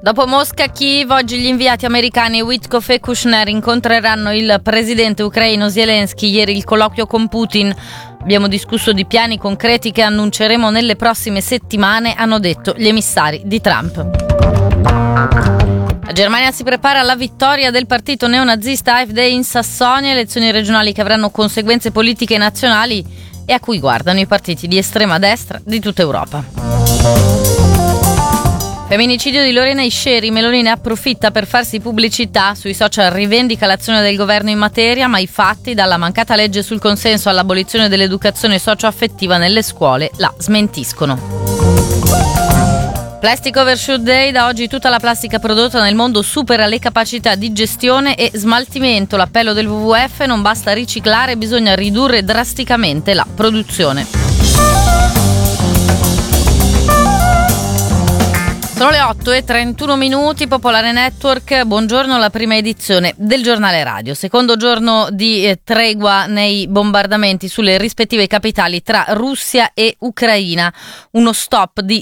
Dopo Mosca, Kiev, oggi gli inviati americani Witkoff e Kushner incontreranno il presidente ucraino Zelensky. Ieri il colloquio con Putin. Abbiamo discusso di piani concreti che annunceremo nelle prossime settimane, hanno detto gli emissari di Trump. La Germania si prepara alla vittoria del partito neonazista AfD in Sassonia, elezioni regionali che avranno conseguenze politiche nazionali e a cui guardano i partiti di estrema destra di tutta Europa. Femminicidio di Lorena Isceri, Meloni ne approfitta per farsi pubblicità, sui social rivendica l'azione del governo in materia, ma i fatti, dalla mancata legge sul consenso all'abolizione dell'educazione socio-affettiva nelle scuole, la smentiscono. Plastic Overshoot Day, da oggi tutta la plastica prodotta nel mondo supera le capacità di gestione e smaltimento. L'appello del WWF: non basta riciclare, bisogna ridurre drasticamente la produzione. Sono le 8:31, Popolare Network, buongiorno, la prima edizione del giornale radio. Secondo giorno di tregua nei bombardamenti sulle rispettive capitali tra Russia e Ucraina. Uno stop di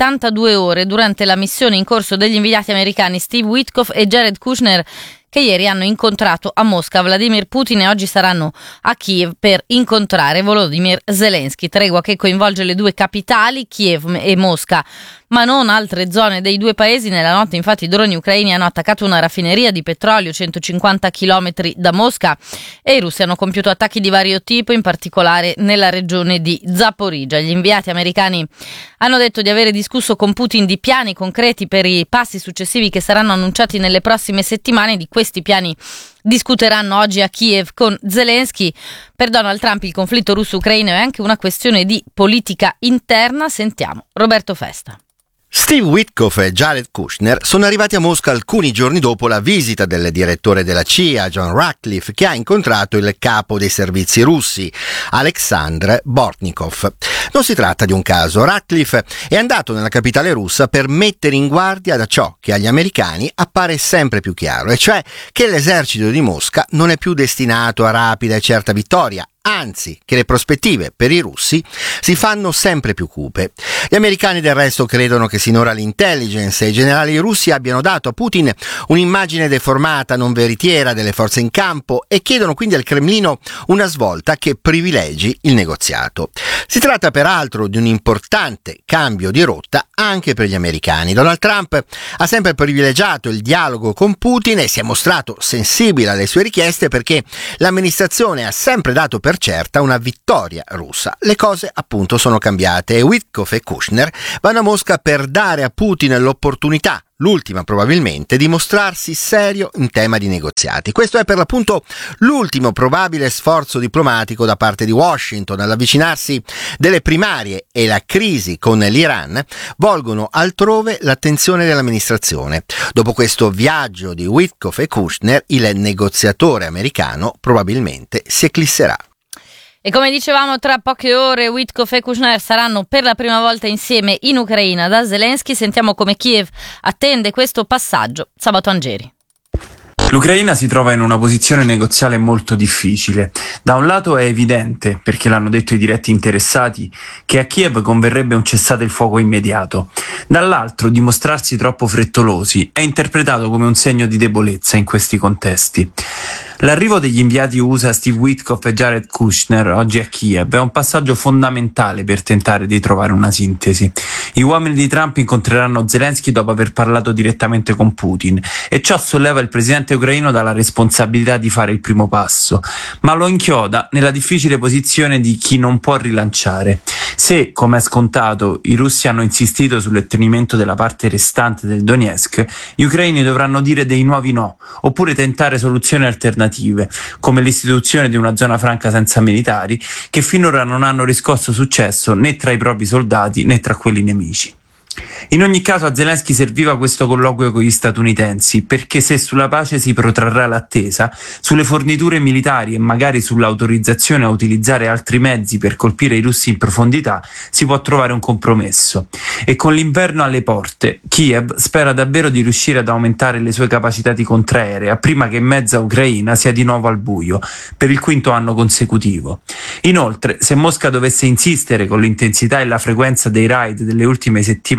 72 ore durante la missione in corso degli inviati americani Steve Witkoff e Jared Kushner, che ieri hanno incontrato a Mosca Vladimir Putin e oggi saranno a Kiev per incontrare Volodymyr Zelensky. Tregua che coinvolge le due capitali, Kiev e Mosca, ma non altre zone dei due paesi. Nella notte infatti i droni ucraini hanno attaccato una raffineria di petrolio 150 chilometri da Mosca e i russi hanno compiuto attacchi di vario tipo, in particolare nella regione di Zaporizhzhia. Gli inviati americani hanno detto di avere discusso con Putin di piani concreti per i passi successivi che saranno annunciati nelle prossime settimane. Di questi piani discuteranno oggi a Kiev con Zelensky. Per Donald Trump il conflitto russo-ucraino è anche una questione di politica interna. Sentiamo Roberto Festa. Steve Witkoff e Jared Kushner sono arrivati a Mosca alcuni giorni dopo la visita del direttore della CIA, John Ratcliffe, che ha incontrato il capo dei servizi russi, Alexandr Bortnikov. Non si tratta di un caso. Ratcliffe è andato nella capitale russa per mettere in guardia da ciò che agli americani appare sempre più chiaro, e cioè che l'esercito di Mosca non è più destinato a rapida e certa vittoria, anzi che le prospettive per i russi si fanno sempre più cupe. Gli americani del resto credono che sinora l'intelligence e i generali russi abbiano dato a Putin un'immagine deformata, non veritiera delle forze in campo, e chiedono quindi al Cremlino una svolta che privilegi il negoziato. Si tratta peraltro di un importante cambio di rotta anche per gli americani. Donald Trump ha sempre privilegiato il dialogo con Putin e si è mostrato sensibile alle sue richieste, perché l'amministrazione ha sempre dato per certa una vittoria russa. Le cose appunto sono cambiate e Witkoff e Kushner vanno a Mosca per dare a Putin l'opportunità, l'ultima probabilmente, di mostrarsi serio in tema di negoziati. Questo è per l'appunto l'ultimo probabile sforzo diplomatico da parte di Washington. All'avvicinarsi delle primarie e la crisi con l'Iran volgono altrove l'attenzione dell'amministrazione. Dopo questo viaggio di Witkoff e Kushner, il negoziatore americano probabilmente si eclisserà. E come dicevamo, tra poche ore Witkoff e Kushner saranno per la prima volta insieme in Ucraina da Zelensky. Sentiamo come Kiev attende questo passaggio. Sabato Angeri. L'Ucraina si trova in una posizione negoziale molto difficile. Da un lato è evidente, perché l'hanno detto i diretti interessati, che a Kiev converrebbe un cessate il fuoco immediato. Dall'altro, dimostrarsi troppo frettolosi è interpretato come un segno di debolezza in questi contesti. L'arrivo degli inviati USA Steve Witkoff e Jared Kushner oggi a Kiev è un passaggio fondamentale per tentare di trovare una sintesi. Gli uomini di Trump incontreranno Zelensky dopo aver parlato direttamente con Putin, e ciò solleva il presidente ucraino dalla responsabilità di fare il primo passo, ma lo inchioda nella difficile posizione di chi non può rilanciare. Se, come è scontato, i russi hanno insistito sull'ottenimento della parte restante del Donetsk, gli ucraini dovranno dire dei nuovi no, oppure tentare soluzioni alternative, come l'istituzione di una zona franca senza militari, che finora non hanno riscosso successo né tra i propri soldati né tra quelli nemici. In ogni caso a Zelensky serviva questo colloquio con gli statunitensi, perché se sulla pace si protrarrà l'attesa, sulle forniture militari e magari sull'autorizzazione a utilizzare altri mezzi per colpire i russi in profondità, si può trovare un compromesso. E con l'inverno alle porte, Kiev spera davvero di riuscire ad aumentare le sue capacità di contraerea prima che mezza Ucraina sia di nuovo al buio, per il quinto anno consecutivo. Inoltre, se Mosca dovesse insistere con l'intensità e la frequenza dei raid delle ultime settimane,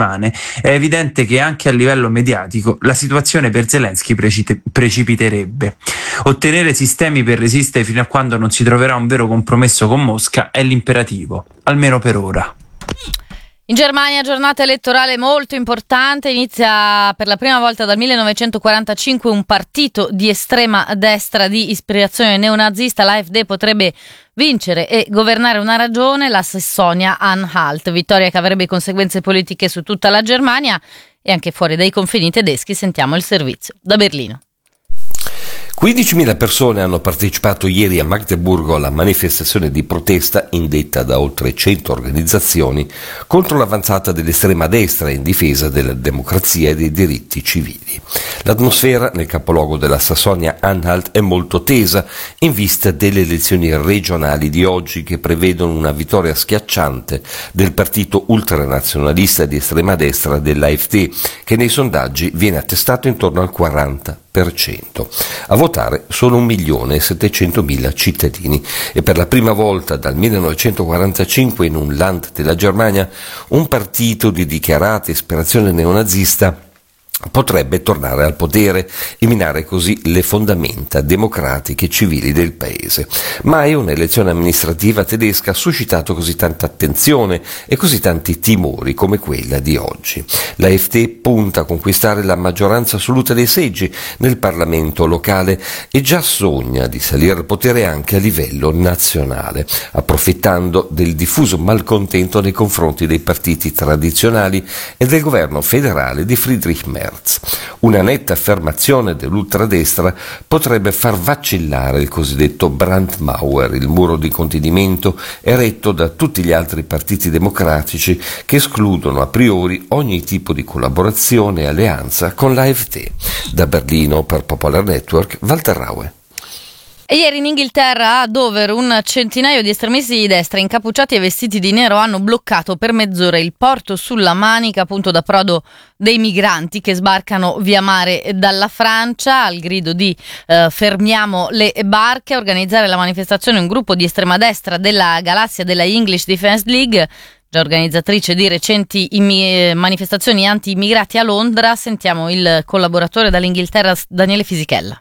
È evidente che anche a livello mediatico la situazione per Zelensky precipiterebbe. Ottenere sistemi per resistere fino a quando non si troverà un vero compromesso con Mosca è l'imperativo, almeno per ora. In Germania giornata elettorale molto importante, inizia per la prima volta dal 1945 un partito di estrema destra di ispirazione neonazista, l'AfD potrebbe vincere e governare una regione, la Sassonia-Anhalt, vittoria che avrebbe conseguenze politiche su tutta la Germania e anche fuori dai confini tedeschi. Sentiamo il servizio da Berlino. 15.000 persone hanno partecipato ieri a Magdeburgo alla manifestazione di protesta indetta da oltre 100 organizzazioni contro l'avanzata dell'estrema destra in difesa della democrazia e dei diritti civili. L'atmosfera nel capoluogo della Sassonia-Anhalt è molto tesa in vista delle elezioni regionali di oggi che prevedono una vittoria schiacciante del partito ultranazionalista di estrema destra dell'AfD, che nei sondaggi viene attestato intorno al 40%. A votare sono 1.700.000 cittadini e per la prima volta dal 1945 in un Land della Germania un partito di dichiarata ispirazione neonazista potrebbe tornare al potere e minare così le fondamenta democratiche e civili del paese. Mai un'elezione amministrativa tedesca ha suscitato così tanta attenzione e così tanti timori come quella di oggi. L'AfD punta a conquistare la maggioranza assoluta dei seggi nel Parlamento locale e già sogna di salire al potere anche a livello nazionale, approfittando del diffuso malcontento nei confronti dei partiti tradizionali e del governo federale di Friedrich Merz. Una netta affermazione dell'ultradestra potrebbe far vacillare il cosiddetto Brandmauer, il muro di contenimento eretto da tutti gli altri partiti democratici che escludono a priori ogni tipo di collaborazione e alleanza con l'AfD. Da Berlino per Popular Network, Walter Raue. E ieri in Inghilterra, a Dover, un centinaio di estremisti di destra incappucciati e vestiti di nero hanno bloccato per mezz'ora il porto sulla Manica, punto d'approdo dei migranti che sbarcano via mare dalla Francia, al grido di fermiamo le barche. A organizzare la manifestazione un gruppo di estrema destra della galassia della English Defence League, già organizzatrice di recenti manifestazioni anti-immigrati a Londra. Sentiamo il collaboratore dall'Inghilterra, Daniele Fisichella.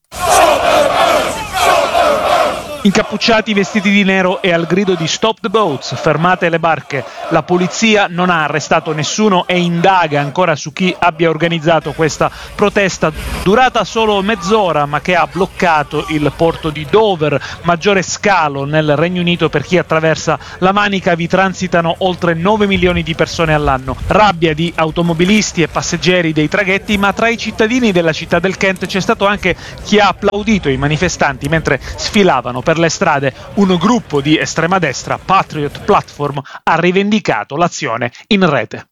Incappucciati, vestiti di nero e al grido di "Stop the boats", fermate le barche. La polizia non ha arrestato nessuno e indaga ancora su chi abbia organizzato questa protesta durata solo mezz'ora, ma che ha bloccato il porto di Dover, maggiore scalo nel Regno Unito per chi attraversa la Manica. Vi transitano oltre 9 milioni di persone all'anno. Rabbia di automobilisti e passeggeri dei traghetti, ma tra i cittadini della città del Kent c'è stato anche chi ha applaudito i manifestanti mentre sfilavano per le strade. Un gruppo di estrema destra, Patriot Platform, ha rivendicato l'azione in rete.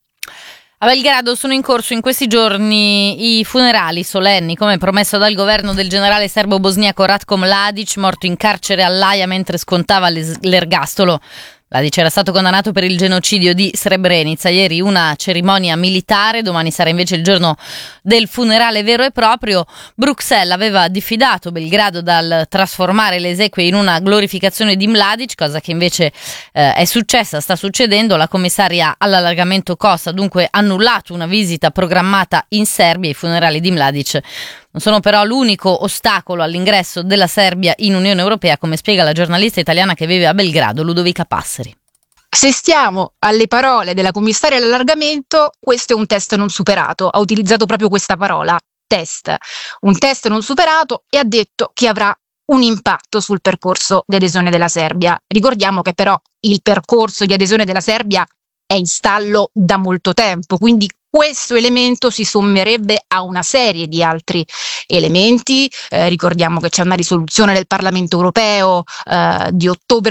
A Belgrado sono in corso in questi giorni i funerali solenni, come promesso dal governo, del generale serbo-bosniaco Ratko Mladic, morto in carcere all'Aia mentre scontava l'ergastolo. Mladic era stato condannato per il genocidio di Srebrenica. Ieri una cerimonia militare, domani sarà invece il giorno del funerale vero e proprio. Bruxelles aveva diffidato Belgrado dal trasformare le esequie in una glorificazione di Mladic, cosa che invece è successa, sta succedendo. La commissaria all'allargamento Costa ha dunque annullato una visita programmata in Serbia. I funerali di Mladic non sono però l'unico ostacolo all'ingresso della Serbia in Unione Europea, come spiega la giornalista italiana che vive a Belgrado, Ludovica Passeri. Se stiamo alle parole della commissaria all'allargamento, questo è un test non superato. Ha utilizzato proprio questa parola, test. Un test non superato, e ha detto che avrà un impatto sul percorso di adesione della Serbia. Ricordiamo che però il percorso di adesione della Serbia è in stallo da molto tempo, quindi questo elemento si sommerebbe a una serie di altri elementi. Ricordiamo che c'è una risoluzione del Parlamento europeo di ottobre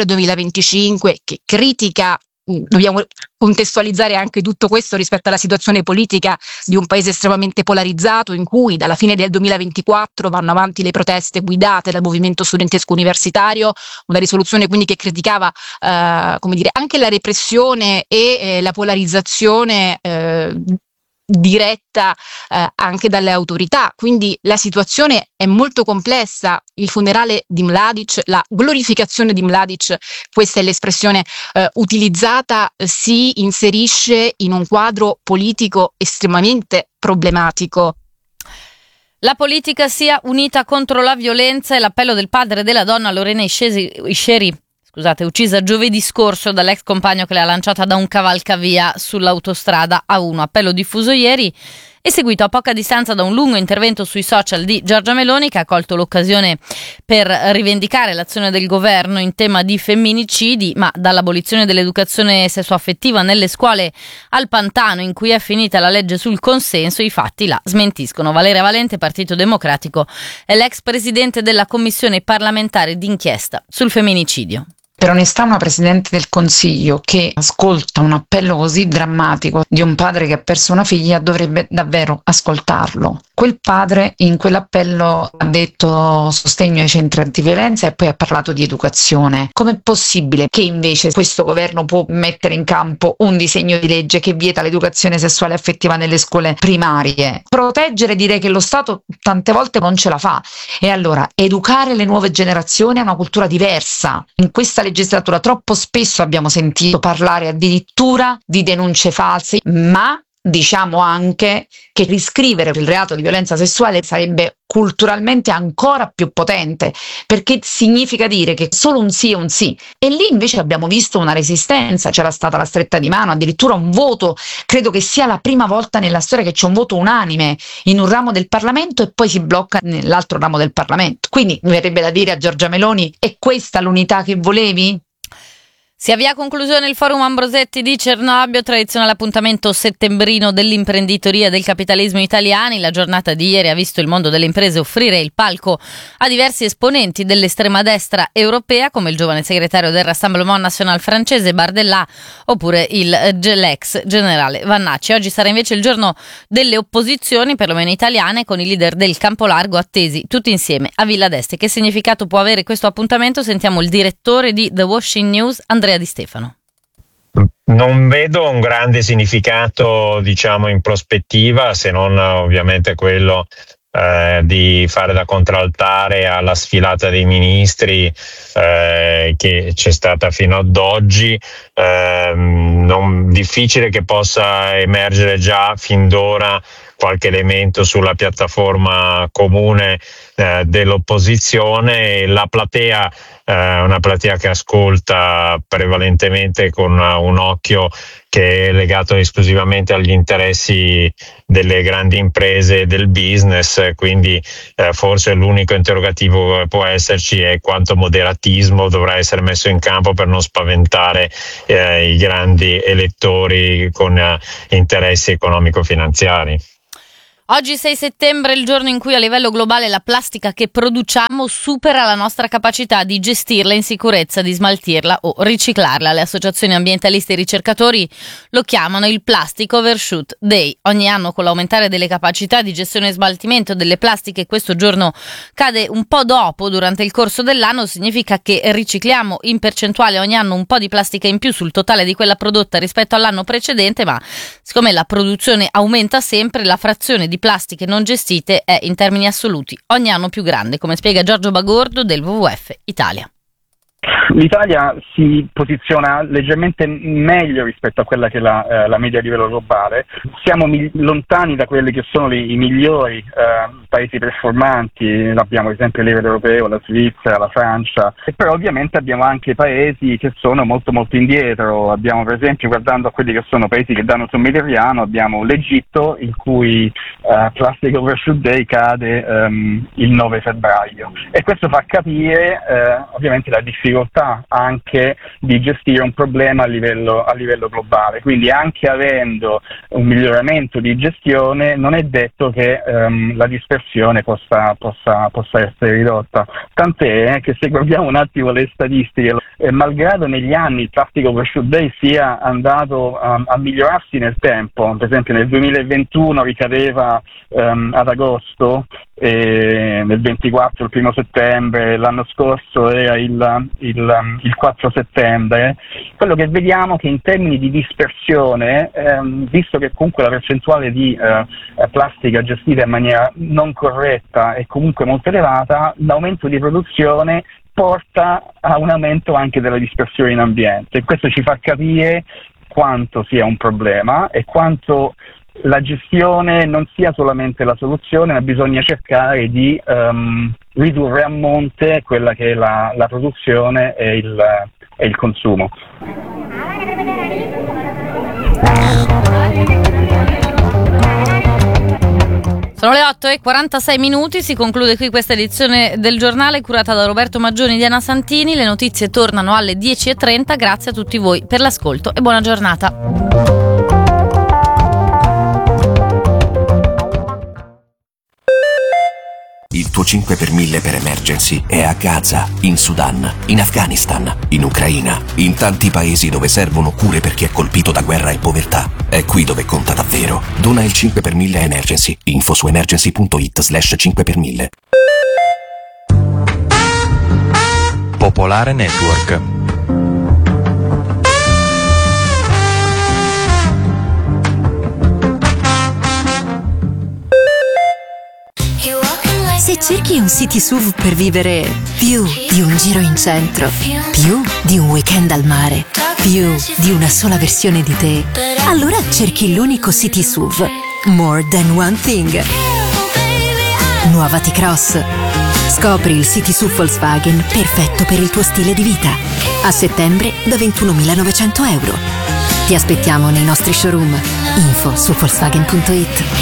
2025 che critica. Dobbiamo contestualizzare anche tutto questo rispetto alla situazione politica di un paese estremamente polarizzato, in cui dalla fine del 2024 vanno avanti le proteste guidate dal movimento studentesco universitario. Una risoluzione quindi che criticava anche la repressione e la polarizzazione diretta anche dalle autorità, quindi la situazione è molto complessa. Il funerale di Mladic, la glorificazione di Mladic, questa è l'espressione utilizzata, si inserisce in un quadro politico estremamente problematico. La politica sia unita contro la violenza è l'appello del padre della donna Lorena Isheri, uccisa giovedì scorso dall'ex compagno che l'ha lanciata da un cavalcavia sull'autostrada A1. Appello diffuso ieri e seguito a poca distanza da un lungo intervento sui social di Giorgia Meloni, che ha colto l'occasione per rivendicare l'azione del governo in tema di femminicidi, ma dall'abolizione dell'educazione sessuaffettiva nelle scuole al pantano in cui è finita la legge sul consenso, i fatti la smentiscono. Valeria Valente, Partito Democratico, è l'ex presidente della commissione parlamentare d'inchiesta sul femminicidio. Per onestà, una Presidente del Consiglio che ascolta un appello così drammatico di un padre che ha perso una figlia dovrebbe davvero ascoltarlo. Quel padre in quell'appello ha detto sostegno ai centri antiviolenza e poi ha parlato di educazione. Com'è possibile che invece questo governo può mettere in campo un disegno di legge che vieta l'educazione sessuale e affettiva nelle scuole primarie? Proteggere, direi che lo Stato tante volte non ce la fa. E allora educare le nuove generazioni a una cultura diversa. In questa legislatura troppo spesso abbiamo sentito parlare addirittura di denunce false, ma diciamo anche che riscrivere il reato di violenza sessuale sarebbe culturalmente ancora più potente, perché significa dire che solo un sì è un sì, e lì invece abbiamo visto una resistenza, c'era stata la stretta di mano, addirittura un voto. Credo che sia la prima volta nella storia che c'è un voto unanime in un ramo del Parlamento e poi si blocca nell'altro ramo del Parlamento. Quindi mi verrebbe da dire a Giorgia Meloni: è questa l'unità che volevi? Si avvia a conclusione il forum Ambrosetti di Cernobbio, tradizionale appuntamento settembrino dell'imprenditoria e del capitalismo italiani. La giornata di ieri ha visto il mondo delle imprese offrire il palco a diversi esponenti dell'estrema destra europea, come il giovane segretario del Rassemblement National francese Bardella oppure l'ex generale Vannacci. Oggi sarà invece il giorno delle opposizioni, perlomeno italiane, con i leader del campo largo attesi tutti insieme a Villa d'Este. Che significato può avere questo appuntamento? Sentiamo il direttore di The Washington News, Andrea Di Stefano. Non vedo un grande significato, in prospettiva, se non ovviamente quello di fare da contraltare alla sfilata dei ministri che c'è stata fino ad oggi. Difficile che possa emergere già fin d'ora qualche elemento sulla piattaforma comune dell'opposizione. La platea una platea che ascolta prevalentemente con un occhio che è legato esclusivamente agli interessi delle grandi imprese e del business, quindi forse l'unico interrogativo che può esserci è quanto moderatismo dovrà essere messo in campo per non spaventare i grandi elettori con interessi economico-finanziari. Oggi 6 settembre è il giorno in cui a livello globale la plastica che produciamo supera la nostra capacità di gestirla in sicurezza, di smaltirla o riciclarla. Le associazioni ambientaliste e i ricercatori lo chiamano il Plastic Overshoot Day. Ogni anno, con l'aumentare delle capacità di gestione e smaltimento delle plastiche, questo giorno cade un po' dopo durante il corso dell'anno, significa che ricicliamo in percentuale ogni anno un po' di plastica in più sul totale di quella prodotta rispetto all'anno precedente, ma siccome la produzione aumenta sempre, la frazione di plastiche non gestite è in termini assoluti ogni anno più grande, come spiega Giorgio Bagordo del WWF Italia. L'Italia si posiziona leggermente meglio rispetto a quella che è la media a livello globale. Siamo lontani da quelli che sono i migliori paesi performanti. Abbiamo ad esempio a livello europeo la Svizzera, la Francia, e però ovviamente abbiamo anche paesi che sono molto molto indietro. Abbiamo per esempio, guardando a quelli che sono paesi che danno sul Mediterraneo, abbiamo l'Egitto, in cui Plastic Overshoot Day cade il 9 febbraio, e questo fa capire ovviamente la difficoltà anche di gestire un problema a livello globale. Quindi anche avendo un miglioramento di gestione non è detto che la dispersione dispersione possa essere ridotta. Tant'è che se guardiamo un attimo le statistiche, malgrado negli anni il traffico per Shoot Day sia andato a migliorarsi nel tempo, per esempio nel 2021 ricadeva ad agosto, nel 24 il 1 settembre, l'anno scorso era il 4 settembre, quello che vediamo è che in termini di dispersione, visto che comunque la percentuale di plastica gestita in maniera non corretta è comunque molto elevata, l'aumento di produzione porta a un aumento anche della dispersione in ambiente, e questo ci fa capire quanto sia un problema e quanto la gestione non sia solamente la soluzione, ma bisogna cercare di ridurre a monte quella che è la produzione e il consumo. Sono le 8:46, si conclude qui questa edizione del giornale curata da Roberto Maggioni e Diana Santini. Le notizie tornano alle 10:30, grazie a tutti voi per l'ascolto e buona giornata. Il tuo 5 per 1000 per Emergency è a Gaza, in Sudan, in Afghanistan, in Ucraina, in tanti paesi dove servono cure per chi è colpito da guerra e povertà. È qui dove conta davvero. Dona il 5 per 1000 a Emergency. Info su emergency.it/5 per 1000. Popolare Network. Se cerchi un city SUV per vivere più di un giro in centro, più di un weekend al mare, più di una sola versione di te, allora cerchi l'unico city SUV More Than One Thing. Nuova T-Cross. Scopri il city SUV Volkswagen perfetto per il tuo stile di vita. A settembre da 21.900 euro. Ti aspettiamo nei nostri showroom. Info su Volkswagen.it.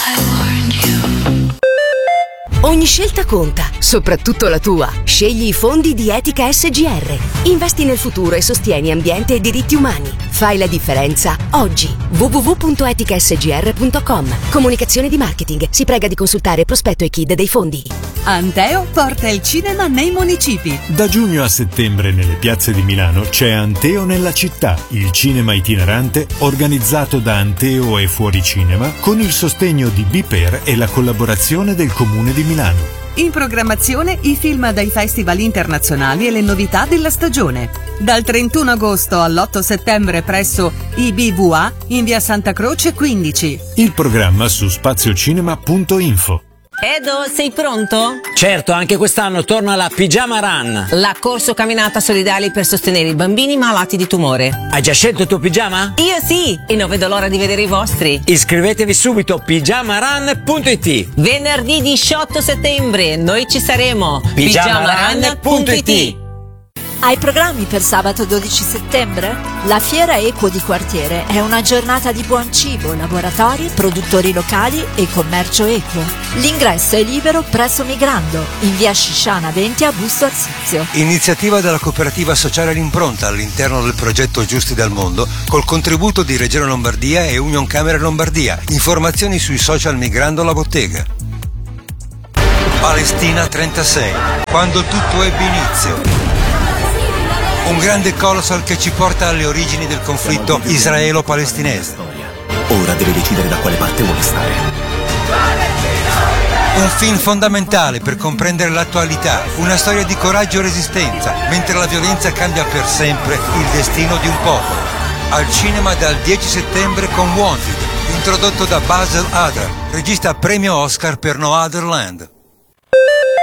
Ogni scelta conta, soprattutto la tua. Scegli i fondi di Etica SGR. Investi nel futuro e sostieni ambiente e diritti umani. Fai la differenza oggi. www.eticasgr.com. Comunicazione di marketing. Si prega di consultare prospetto e KID dei fondi. Anteo porta il cinema nei municipi. Da giugno a settembre nelle piazze di Milano c'è Anteo nella città, il cinema itinerante organizzato da Anteo e Fuori Cinema con il sostegno di Biper e la collaborazione del Comune di Milano. In programmazione i film dai festival internazionali e le novità della stagione. Dal 31 agosto all'8 settembre presso IBVA in via Santa Croce 15. Il programma su spaziocinema.info. Edo, sei pronto? Certo, anche quest'anno torna la Pigiama Run. La corso camminata solidali per sostenere i bambini malati di tumore. Hai già scelto il tuo pigiama? Io sì, e non vedo l'ora di vedere i vostri. Iscrivetevi subito, pigiamarun.it. Venerdì 18 settembre, noi ci saremo. pigiamarun.it. Hai programmi per sabato 12 settembre? La Fiera Equo di Quartiere è una giornata di buon cibo, laboratori, produttori locali e commercio equo. L'ingresso è libero presso Migrando, in via Scisciana 20 a Busto Arsizio. Iniziativa della cooperativa sociale L'Impronta all'interno del progetto Giusti dal Mondo, col contributo di Regione Lombardia e Union Camere Lombardia. Informazioni sui social Migrando la Bottega. Palestina 36, quando tutto ebbe inizio. Un grande colossal che ci porta alle origini del conflitto israelo-palestinese. Ora deve decidere da quale parte vuole stare. Un film fondamentale per comprendere l'attualità, una storia di coraggio e resistenza, mentre la violenza cambia per sempre il destino di un popolo. Al cinema dal 10 settembre con Wanted, introdotto da Basil Adder, regista premio Oscar per No Other Land.